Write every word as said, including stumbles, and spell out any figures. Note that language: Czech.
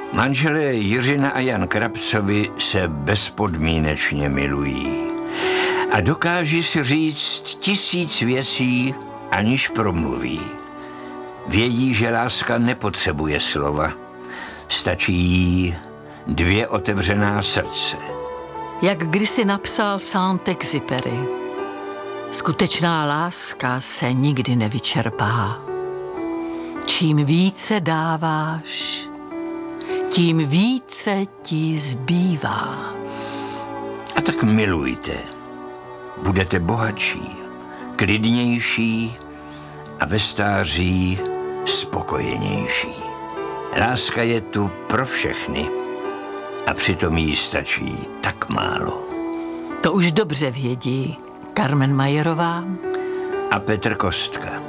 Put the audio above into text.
Manželé Jiřina a Jan Krabcovi se bezpodmínečně milují a dokáží si říct tisíc věcí, aniž promluví. Vědí, že láska nepotřebuje slova, stačí jí dvě otevřená srdce. Jak kdysi napsal Saint-Exupéry, skutečná láska se nikdy nevyčerpá. Čím více dáváš, tím více ti zbývá. A tak milujte. Budete bohatší, klidnější a ve stáří spokojenější. Láska je tu pro všechny a přitom jí stačí tak málo. To už dobře vědí Carmen Majerová A Petr Kostka.